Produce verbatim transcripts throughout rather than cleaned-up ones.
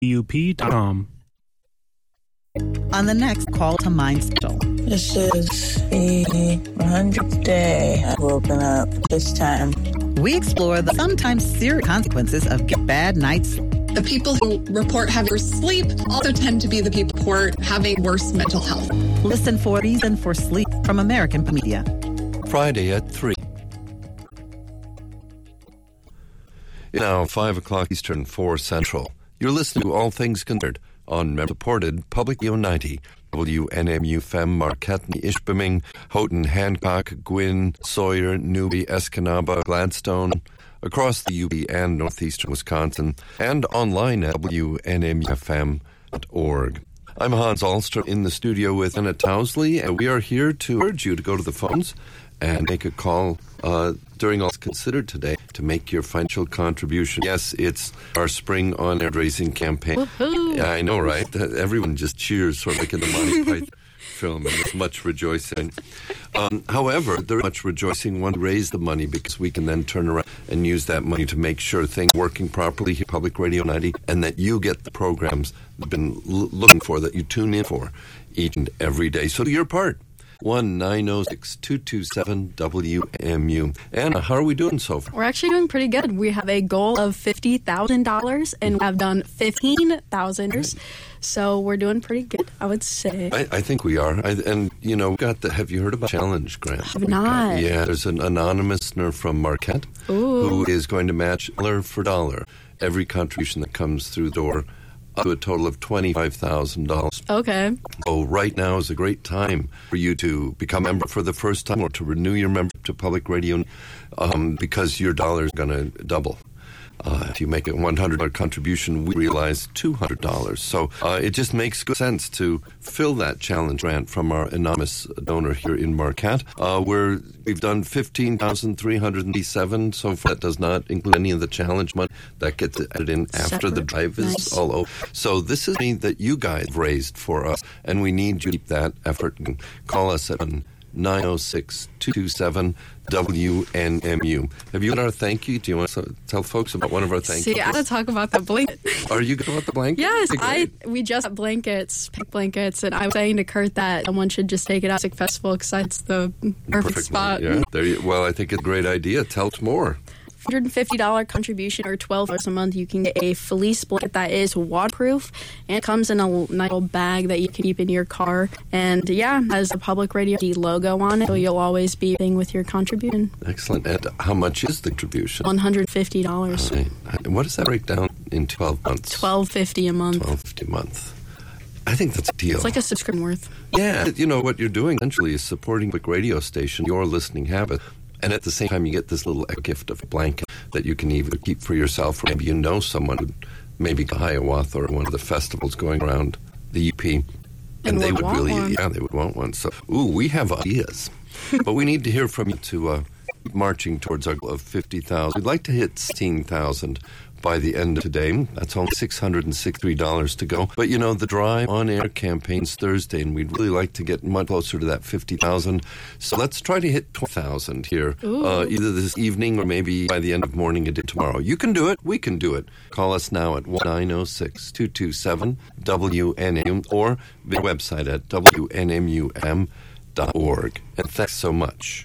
U P dot com. On the next Call to Mind special. This is the one hundredth day I've woken up this time. We explore the sometimes serious consequences of a bad night's sleep. The people who report having worse sleep also tend to be the people who report having worse mental health. Listen for Reason for Sleep from American Media. Friday at three. Now, five o'clock Eastern, four Central. You're listening to All Things Considered on member-supported Public Radio ninety, W N M U F M, Marquette, Ishpeming, Houghton, Hancock, Gwynn, Sawyer, Newby, Escanaba, Gladstone, across the U P and northeastern Wisconsin, and online at W N M U F M dot org. I'm Hans Alster in the studio with Anna Towsley, and we are here to urge you to go to the phones and make a call uh, during All's Considered today to make your financial contribution. Yes, it's our spring on-air raising campaign. Woohoo. Yeah, I know, right? Everyone just cheers, sort of like in the Monty Python film, and there's much rejoicing. Um, however, there's much rejoicing when we raise the money, because we can then turn around and use that money to make sure things are working properly here at Public Radio ninety, and that you get the programs you've been l- looking for, that you tune in for each and every day. So do your part. one nine zero six, two two seven, W M U. Anna, how are we doing so far? We're actually doing pretty good. We have a goal of fifty thousand dollars, and we have done fifteen thousand dollars. So we're doing pretty good, I would say. I, I think we are. I, and, you know, got the, have you heard about Challenge Grant? Have not. Got, yeah, there's an anonymous listener from Marquette Ooh. who is going to match dollar for dollar every contribution that comes through the door, up to a total of twenty-five thousand dollars. Okay. So right now is a great time for you to become a member for the first time, or to renew your membership to Public Radio, um, because your dollar is going to double. Uh, if you make a one hundred dollars contribution, we realize two hundred dollars. So uh, it just makes good sense to fill that challenge grant from our anonymous donor here in Marquette. Uh, where we've done fifteen thousand three hundred eighty-seven so far. That does not include any of the challenge money. That gets added in after Separate. the drive is Nice. all over. So this is money that you guys raised for us, and we need you to keep that effort. Call us at nine zero six, two two seven, W N M U. Have you got our thank you? Do you want to tell folks about one of our thank See, yous? I gotta talk about the blanket. Are you going about the blanket? Yes, Okay, I great. we just got blankets, pink blankets, and I was saying to Kurt that someone should just take it out to Music Festival because it's the perfect, spot. Yeah, there you, well, I think it's a great idea. Tell us more. one hundred fifty dollars contribution, or twelve dollars a month, you can get a fleece blanket that is waterproof, and it comes in a nice little bag that you can keep in your car. And yeah, has a Public Radio logo on it, so you'll always be paying with your contribution. Excellent. And how much is the contribution? one hundred fifty dollars. Right. What does that break down in twelve months? twelve fifty a month. twelve fifty a month. I think that's a deal. It's like a subscription worth. Yeah, you know, what you're doing essentially is supporting a public radio station, your listening habit. And at the same time, you get this little gift of a blanket that you can either keep for yourself, or maybe you know someone who maybe Hiawatha or one of the festivals going around the U P, and, And they would would want really, one. yeah, they would want one. So, ooh, we have ideas, but we need to hear from you to uh, keep marching towards our goal of fifty thousand. We'd like to hit sixteen thousand by the end of today. That's only six hundred sixty-three dollars to go. But, you know, the Drive on-air campaign's Thursday, and we'd really like to get much closer to that fifty thousand. So let's try to hit twenty thousand here, uh, either this evening or maybe by the end of morning a day tomorrow. You can do it. We can do it. Call us now at one nine zero six, two two seven, W N M U or visit our website at W N M U M dot org. And thanks so much.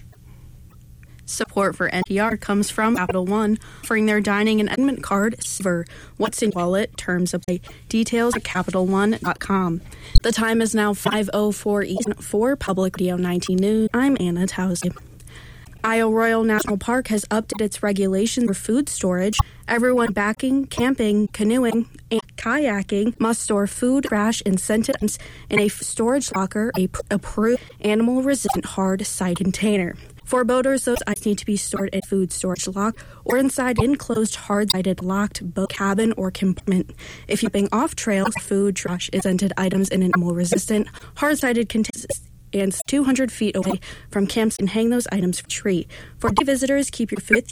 Support for N P R comes from Capital One, offering their dining and entertainment card, Silver. What's in your wallet? Terms apply. Details at capital one dot com. The time is now five oh four Eastern for Public Radio ninety News. I'm Anna Towsley. Isle Royal National Park has updated its regulations for food storage. Everyone backing, camping, canoeing, and kayaking must store food, trash, and scented items in a storage locker, a approved animal-resistant hard-side container. For boaters, those items need to be stored in a food storage lock or inside enclosed hard-sided locked boat cabin or compartment. If you're being off-trail, food, trash, and scented items in an animal-resistant hard-sided container and two hundred feet away from camps, and hang those items from a tree. For day visitors, keep your food with